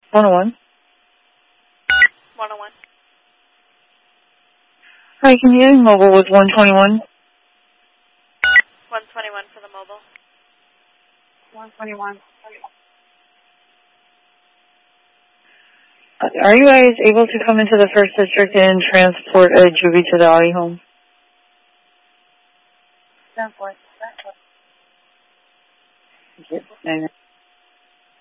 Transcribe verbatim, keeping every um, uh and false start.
one oh one. one oh one. Hi, can you hear me? Mobile with one twenty-one. one twenty-one for the mobile. one twenty-one. Are you guys able to come into the first district and transport a juvie to the Audi home? Transport. Thank you.